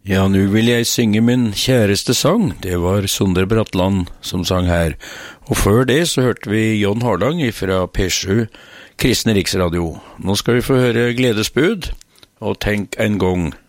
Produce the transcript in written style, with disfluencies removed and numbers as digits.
Ja, nu vil jeg synge min kjæreste sang. Det var Sonder Bratland som sang her. Og før det så hørte vi John Harlang fra P7, Kristne Riksradio. Nå skal vi få høre Gledesbud, og tenk en gang.